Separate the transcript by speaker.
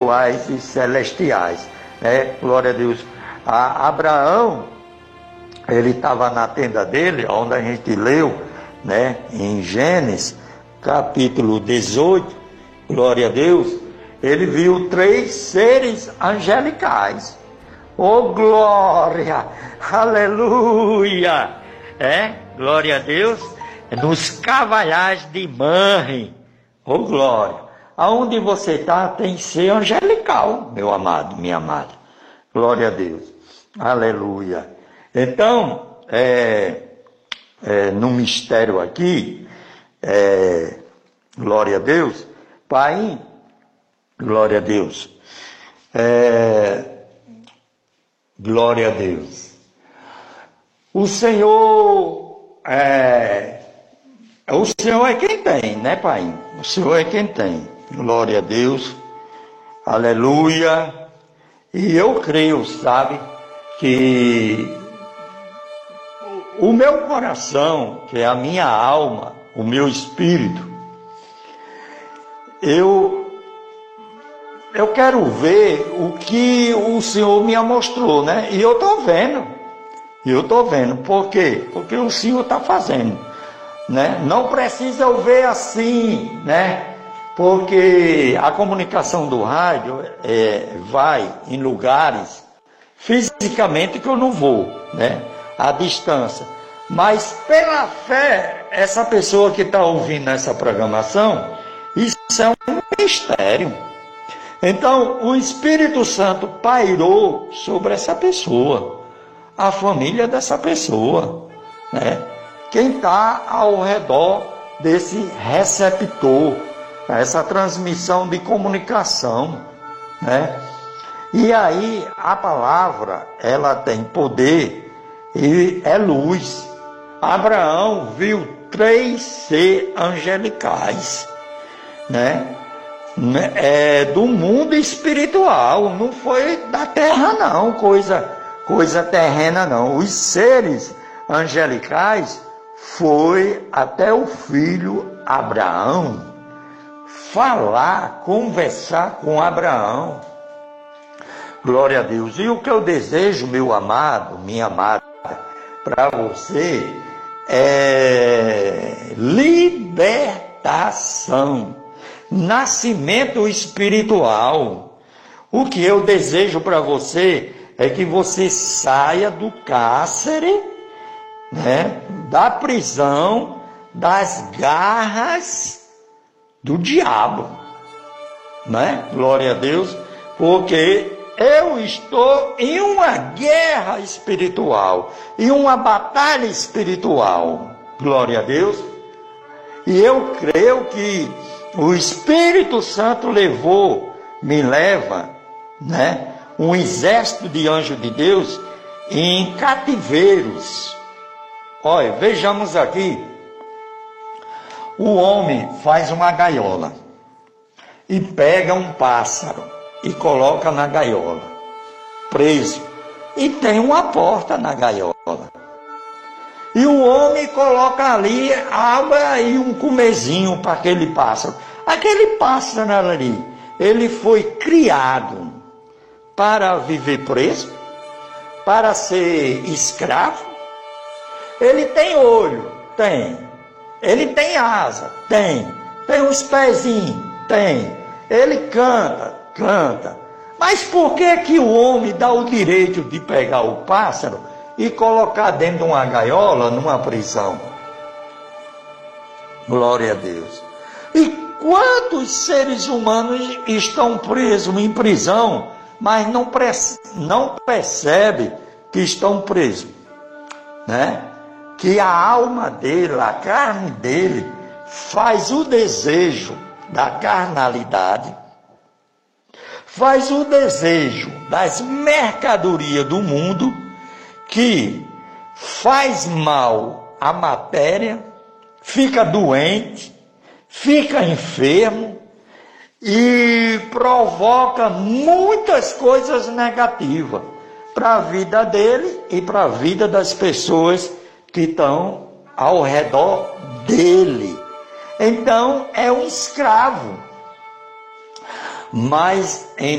Speaker 1: espirituais e celestiais, né? Glória a Deus. Abraão, ele estava na tenda dele, onde a gente leu, né, em Gênesis, capítulo 18, glória a Deus, ele viu 3 seres angelicais. Oh, glória, aleluia, glória a Deus, nos cavalhais de Manre, oh, glória, aonde você está tem ser angelical, meu amado, minha amada, glória a Deus, aleluia. Então, no mistério aqui, glória a Deus, Pai, glória a Deus, glória a Deus. O Senhor é quem tem, né, Pai? O Senhor é quem tem. Glória a Deus. Aleluia. E eu creio, sabe, que o meu coração, que é a minha alma, o meu espírito, eu quero ver o que o Senhor me mostrou, né? E eu estou vendo. Por quê? Porque o Senhor está fazendo, né? Não precisa eu ver assim, né? Porque a comunicação do rádio vai em lugares fisicamente que eu não vou, né? À distância. Mas pela fé, essa pessoa que está ouvindo essa programação, isso é um mistério. Então, o Espírito Santo pairou sobre essa pessoa, a família dessa pessoa, né? Quem está ao redor desse receptor, essa transmissão de comunicação, né? E aí, a palavra, ela tem poder e é luz. Abraão viu 3 seres angelicais, né? Do mundo espiritual, não foi da terra não, coisa terrena não. Os seres angelicais foi até o filho Abraão falar, conversar com Abraão. Glória a Deus. E o que eu desejo, meu amado, minha amada, para você é libertação, nascimento espiritual. O que eu desejo para você é que você saia do cárcere, né, da prisão, das garras do diabo, né? Glória a Deus, porque eu estou em uma guerra espiritual, em uma batalha espiritual. Glória a Deus. E eu creio que o Espírito Santo me leva, né, um exército de anjos de Deus em cativeiros. Olha, vejamos aqui. O homem faz uma gaiola e pega um pássaro e coloca na gaiola, preso. E tem uma porta na gaiola. E o homem coloca ali água e um comezinho para aquele pássaro. Aquele pássaro ali, ele foi criado para viver preso, para ser escravo. Ele tem olho? Tem. Ele tem asa? Tem. Tem uns pezinhos? Tem. Ele canta. Mas por que o homem dá o direito de pegar o pássaro e colocar dentro de uma gaiola, numa prisão? Glória a Deus. E quantos seres humanos estão presos em prisão, mas não percebe que estão presos, né? Que a alma dele, a carne dele, faz o desejo da carnalidade, faz o desejo das mercadorias do mundo, que faz mal à matéria, fica doente, fica enfermo e provoca muitas coisas negativas para a vida dele e para a vida das pessoas que estão ao redor dele. Então é um escravo. Mas em